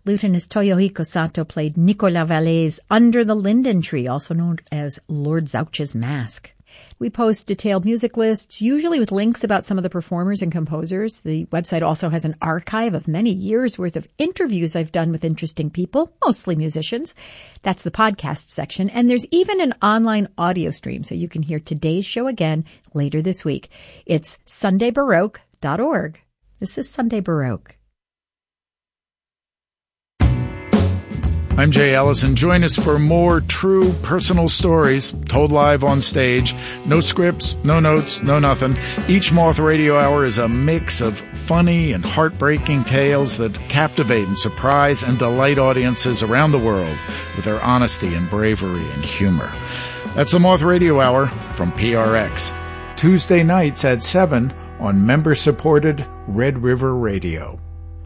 Lutenist Toyohiko Sato played Nicolas Vallet's Under the Linden Tree, also known as Lord Zouch's Mask. We post detailed music lists, usually with links about some of the performers and composers. The website also has an archive of many years' worth of interviews I've done with interesting people, mostly musicians. That's the podcast section. And there's even an online audio stream, so you can hear today's show again later this week. It's sundaybaroque.org. This is Sunday Baroque. I'm Jay Ellison. Join us for more true personal stories told live on stage. No scripts, no notes, no nothing. Each Moth Radio Hour is a mix of funny and heartbreaking tales that captivate and surprise and delight audiences around the world with their honesty and bravery and humor. That's the Moth Radio Hour from PRX. Tuesday nights at 7 on member-supported Red River Radio.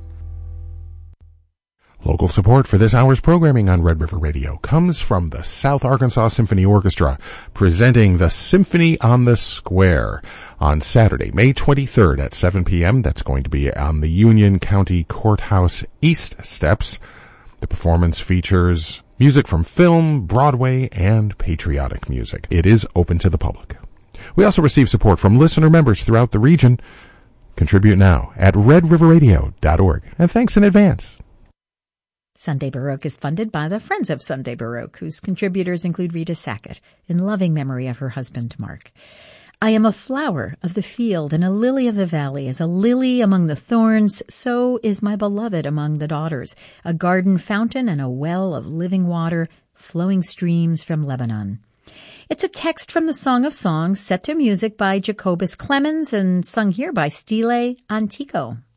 Local support for this hour's programming on Red River Radio comes from the South Arkansas Symphony Orchestra, presenting the Symphony on the Square on Saturday, May 23rd at 7 p.m. That's going to be on the Union County Courthouse East Steps. The performance features music from film, Broadway, and patriotic music. It is open to the public. We also receive support from listener members throughout the region. Contribute now at redriverradio.org. And thanks in advance. Sunday Baroque is funded by the Friends of Sunday Baroque, whose contributors include Rita Sackett, in loving memory of her husband, Mark. I am a flower of the field and a lily of the valley. As a lily among the thorns, so is my beloved among the daughters, a garden fountain and a well of living water, flowing streams from Lebanon. It's a text from the Song of Songs, set to music by Jacobus Clemens and sung here by Stile Antico.